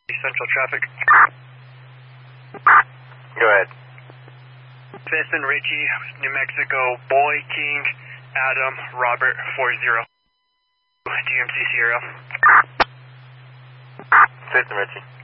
Central traffic. Go ahead. Fifth and Richie, New Mexico, Boy, King, Adam, Robert, 40. GMC Sierra. Fifth and Richie.